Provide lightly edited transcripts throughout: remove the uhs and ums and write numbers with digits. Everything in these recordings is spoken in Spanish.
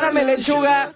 Guárdame lechuga.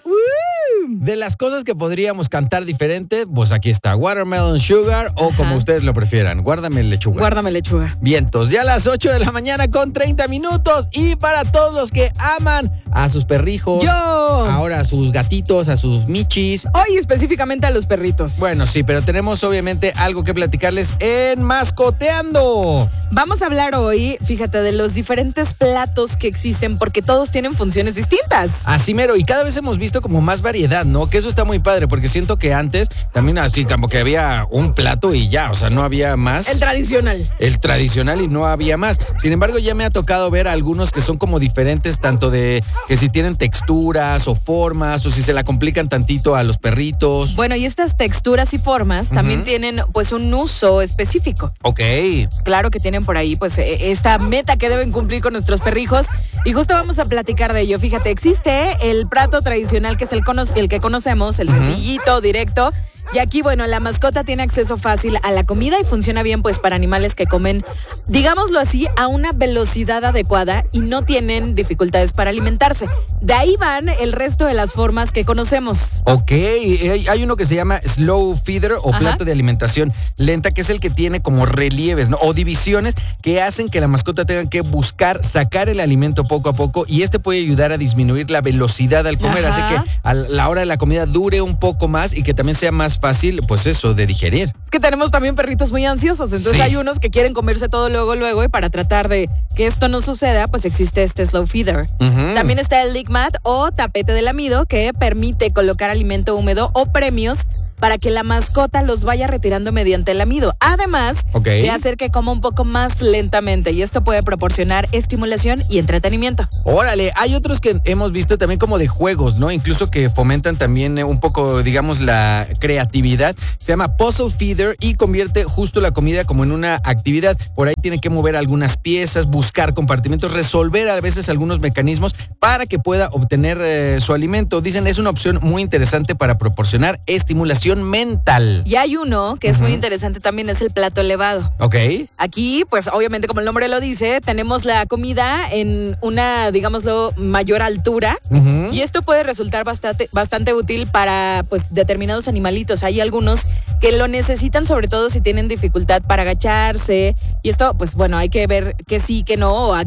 De las cosas que podríamos cantar diferente, pues aquí está, Watermelon Sugar o como ustedes lo prefieran, Guárdame lechuga. Guárdame lechuga. Vientos, ya a las 8 de la mañana con 30 minutos. Y para todos los que aman a sus perrijos, ahora a sus gatitos, a sus michis. Hoy específicamente a los perritos. Bueno, sí, pero tenemos obviamente algo que platicarles en Mascoteando. Vamos a hablar hoy, fíjate, de los diferentes platos que existen porque todos tienen funciones distintas. Así mero, y cada vez hemos visto como más variedad, ¿no? Que eso está muy padre, porque siento que antes también así como que había un plato y ya, o sea, no había más. El tradicional. El tradicional y no había más. Sin embargo, ya me ha tocado ver algunos que son como diferentes, tanto de que si tienen texturas o formas, o si se la complican tantito a los perritos. Bueno, y estas texturas y formas también tienen pues un uso específico. Ok. Claro que tienen por ahí pues esta meta que deben cumplir con nuestros perrijos y justo vamos a platicar de ello. Fíjate, existe el plato tradicional que es el que conocemos, el sencillito, directo. Y aquí, bueno, la mascota tiene acceso fácil a la comida y funciona bien pues para animales que comen, digámoslo así, a una velocidad adecuada y no tienen dificultades para alimentarse. De ahí van el resto de las formas que conocemos. Ok, hay uno que se llama slow feeder o plato de alimentación lenta, que es el que tiene como relieves, ¿no? O divisiones que hacen que la mascota tenga que buscar sacar el alimento poco a poco y este puede ayudar a disminuir la velocidad al comer, hace que a la hora de la comida dure un poco más y que también sea más fácil, pues eso, de digerir. Es que tenemos también perritos muy ansiosos, entonces hay unos que quieren comerse todo luego y para tratar de que esto no suceda, pues existe este slow feeder. También está el lick mat o tapete de lamido que permite colocar alimento húmedo o premios para que la mascota los vaya retirando mediante el lamido. Además de hacer que coma un poco más lentamente y esto puede proporcionar estimulación y entretenimiento. Órale, hay otros que hemos visto también como de juegos, ¿no? Incluso que fomentan también un poco, digamos, la creatividad. Se llama Puzzle Feeder y convierte justo la comida como en una actividad. Por ahí tiene que mover algunas piezas, buscar compartimentos, resolver a veces algunos mecanismos para que pueda obtener su alimento. Dicen, es una opción muy interesante para proporcionar estimulación mental. Y hay uno que es muy interesante también, es el plato elevado. Ok. Aquí, pues obviamente como el nombre lo dice, tenemos la comida en una, digámoslo, mayor altura y esto puede resultar bastante útil para pues determinados animalitos. Hay algunos que lo necesitan, sobre todo si tienen dificultad para agacharse y esto, pues bueno, hay que ver que sí, que no, o